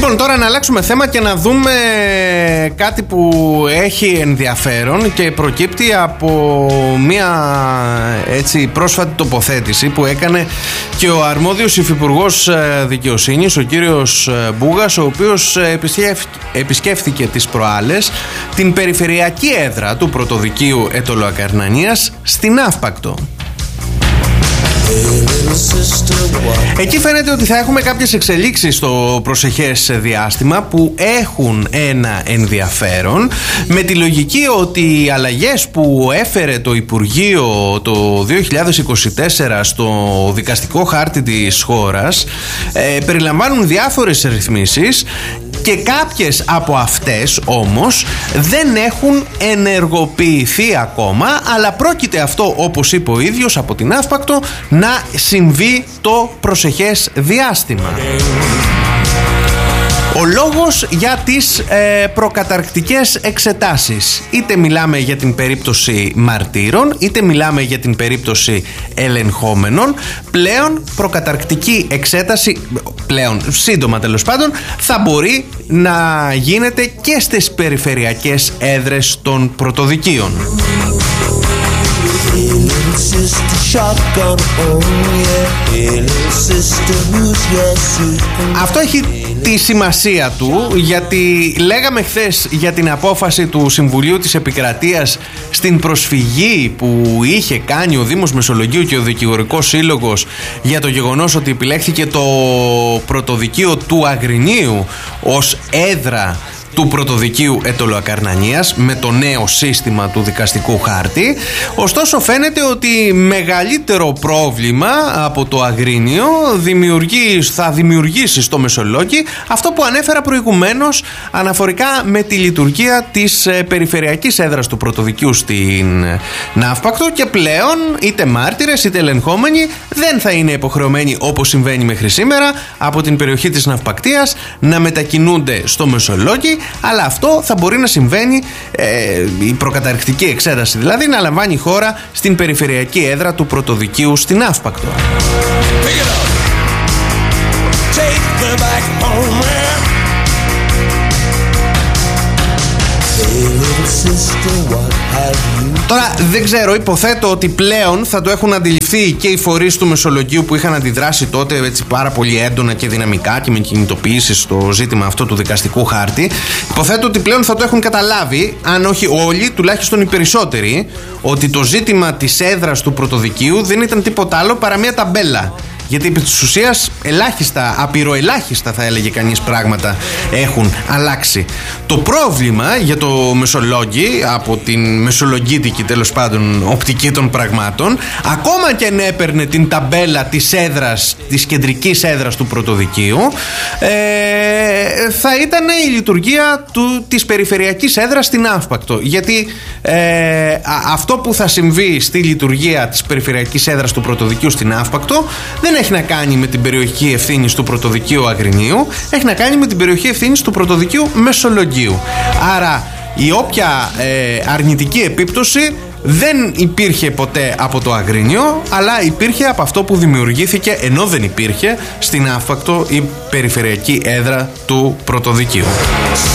Λοιπόν, τώρα να αλλάξουμε θέμα και να δούμε κάτι που έχει ενδιαφέρον και προκύπτει από μια έτσι πρόσφατη τοποθέτηση που έκανε και ο αρμόδιος υφυπουργός δικαιοσύνης, ο κύριος Μπούγας, ο οποίος επισκέφθηκε τις προάλλες την περιφερειακή έδρα του πρωτοδικείου Αιτωλοακαρνανίας στην Αύπακτο. Εκεί φαίνεται ότι θα έχουμε κάποιες εξελίξεις στο προσεχές διάστημα που έχουν ένα ενδιαφέρον, με τη λογική ότι οι αλλαγές που έφερε το Υπουργείο το 2024 στο δικαστικό χάρτη της χώρας περιλαμβάνουν διάφορες ρυθμίσεις και κάποιες από αυτές όμως δεν έχουν ενεργοποιηθεί ακόμα, αλλά πρόκειται αυτό, όπως είπε ο ίδιος από την Αύπακτο, να συμβεί το προσεχές διάστημα. Ο λόγος για τις προκαταρκτικές εξετάσεις. Είτε μιλάμε για την περίπτωση μαρτύρων, είτε μιλάμε για την περίπτωση ελεγχόμενων. Πλέον προκαταρκτική εξέταση, πλέον σύντομα τέλος πάντων, θα μπορεί να γίνεται και στις περιφερειακές έδρες των πρωτοδικείων. Αυτό έχει τη σημασία του, γιατί λέγαμε χθες για την απόφαση του Συμβουλίου της Επικρατείας στην προσφυγή που είχε κάνει ο Δήμος Μεσολογγίου και ο Δικηγορικός Σύλλογος για το γεγονός ότι επιλέχθηκε το πρωτοδικείο του Αγρινίου ως έδρα του πρωτοδικείου Αιτωλοακαρνανίας με το νέο σύστημα του δικαστικού χάρτη. Ωστόσο φαίνεται ότι μεγαλύτερο πρόβλημα από το Αγρίνιο θα δημιουργήσει στο Μεσολόγγι αυτό που ανέφερα προηγουμένως αναφορικά με τη λειτουργία της περιφερειακής έδρας του πρωτοδικείου στην Αύπακτο, και πλέον είτε μάρτυρες είτε ελεγχόμενοι δεν θα είναι υποχρεωμένοι, όπως συμβαίνει μέχρι σήμερα, από την περιοχή της Ναυπακτίας να μετακινούνται στο Μεσολόγγι, αλλά αυτό θα μπορεί να συμβαίνει, η προκαταρκτική εξέταση δηλαδή, να λαμβάνει η χώρα στην περιφερειακή έδρα του πρωτοδικείου στην Αύπακτο. Τώρα δεν ξέρω, υποθέτω ότι πλέον θα το έχουν αντιληφθεί και οι φορείς του Μεσολογγίου που είχαν αντιδράσει τότε έτσι πάρα πολύ έντονα και δυναμικά και με κινητοποιήσεις στο ζήτημα αυτό του δικαστικού χάρτη. Υποθέτω ότι πλέον θα το έχουν καταλάβει, αν όχι όλοι, τουλάχιστον οι περισσότεροι, ότι το ζήτημα της έδρας του πρωτοδικείου δεν ήταν τίποτα άλλο παρά μια ταμπέλα. Γιατί επί της ουσίας ελάχιστα, απειροελάχιστα θα έλεγε κανείς, πράγματα έχουν αλλάξει. Το πρόβλημα για το Μεσολόγγι, από την μεσολογγίτικη τέλος πάντων οπτική των πραγμάτων, ακόμα και αν έπαιρνε την ταμπέλα της έδρας, της κεντρικής έδρας του πρωτοδικείου, θα ήταν η λειτουργία της περιφερειακής έδρας στην Αύπακτο. Γιατί αυτό που θα συμβεί στη λειτουργία της περιφερειακής έδρας του πρωτοδικείου στην Αύπακτο δεν έχει να κάνει με την περιοχή ευθύνης του πρωτοδικείου Αγρινίου, έχει να κάνει με την περιοχή ευθύνης του πρωτοδικείου Μεσολογγίου. Άρα η όποια αρνητική επίπτωση δεν υπήρχε ποτέ από το Αγρίνιο, αλλά υπήρχε από αυτό που δημιουργήθηκε, ενώ δεν υπήρχε στην Αύπακτο η περιφερειακή έδρα του πρωτοδικείου.